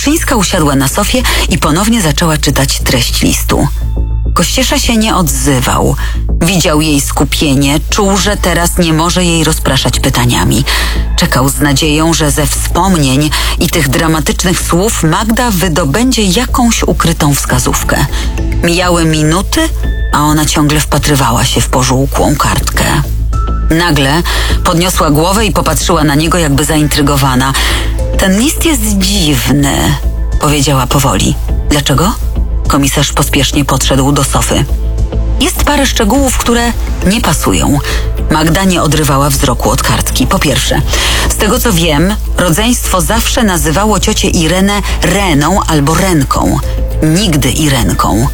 Wierzyńska usiadła na sofie i ponownie zaczęła czytać treść listu. Kościesza się nie odzywał. Widział jej skupienie, czuł, że teraz nie może jej rozpraszać pytaniami. Czekał z nadzieją, że ze wspomnień i tych dramatycznych słów Magda wydobędzie jakąś ukrytą wskazówkę. Mijały minuty, a ona ciągle wpatrywała się w pożółkłą kartkę. Nagle podniosła głowę i popatrzyła na niego, jakby zaintrygowana. Ten list jest dziwny, powiedziała powoli. Dlaczego? Komisarz pospiesznie podszedł do sofy. Jest parę szczegółów, które nie pasują. Magda nie odrywała wzroku od kartki. Po pierwsze, z tego co wiem, rodzeństwo zawsze nazywało ciocię Irenę Reną albo Renką. Nigdy Irenką.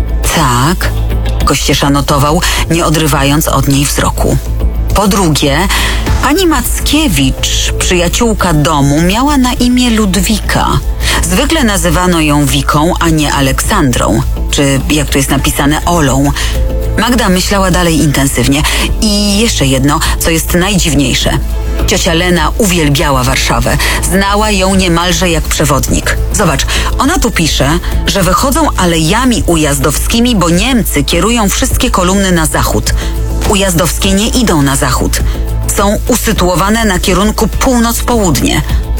Tak, Kościesza notował, nie odrywając od niej wzroku. Po drugie, pani Mackiewicz, przyjaciółka domu, miała na imię Ludwika. Zwykle nazywano ją Wiką, a nie Aleksandrą, czy jak tu jest napisane Olą. Magda myślała dalej intensywnie. I jeszcze jedno, co jest najdziwniejsze. Ciocia Lena uwielbiała Warszawę. Znała ją niemalże jak przewodnik. Zobacz, ona tu pisze, że wychodzą alejami ujazdowskimi, bo Niemcy kierują wszystkie kolumny na zachód. Ujazdowskie nie idą na zachód. Są usytuowane na kierunku północ-południe.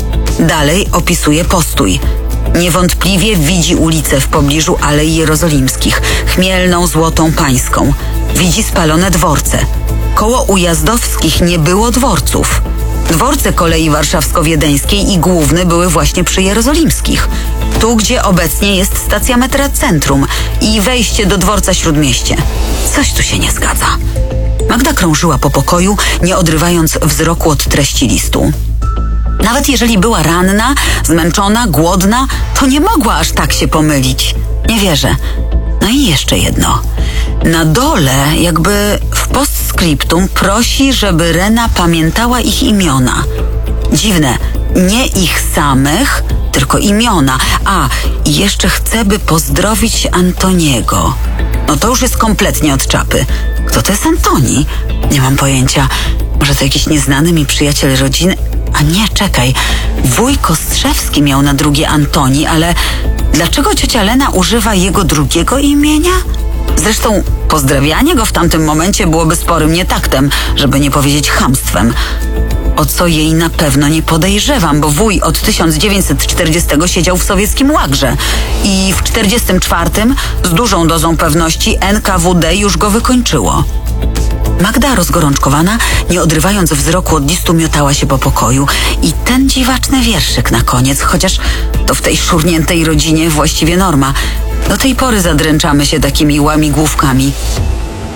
Dalej opisuje postój. Niewątpliwie widzi ulicę w pobliżu Alei Jerozolimskich, Chmielną, Złotą, Pańską. Widzi spalone dworce. Koło Ujazdowskich nie było dworców. Dworce kolei warszawsko-wiedeńskiej i Główny były właśnie przy Jerozolimskich. Tu, gdzie obecnie jest stacja metra Centrum i wejście do dworca Śródmieście. Coś tu się nie zgadza. Magda krążyła po pokoju, nie odrywając wzroku od treści listu. Nawet jeżeli była ranna, zmęczona, głodna, to nie mogła aż tak się pomylić. Nie wierzę. No i jeszcze jedno. Na dole, jakby w postscriptum, prosi, żeby Rena pamiętała ich imiona. Dziwne, nie ich samych, tylko imiona. A, i jeszcze chce, by pozdrowić Antoniego. No to już jest kompletnie od czapy. Kto to jest Antoni? Nie mam pojęcia. Może to jakiś nieznany mi przyjaciel rodziny? A nie, czekaj. Wuj Kostrzewski miał na drugie Antoni, ale dlaczego ciocia Lena używa jego drugiego imienia? Zresztą pozdrawianie go w tamtym momencie byłoby sporym nietaktem, żeby nie powiedzieć chamstwem. O co jej na pewno nie podejrzewam, bo wuj od 1940 siedział w sowieckim łagrze i w 1944 z dużą dozą pewności NKWD już go wykończyło. Magda, rozgorączkowana, nie odrywając wzroku od listu, miotała się po pokoju. I ten dziwaczny wierszyk na koniec, chociaż to w tej szurniętej rodzinie właściwie norma. Do tej pory zadręczamy się takimi łamigłówkami.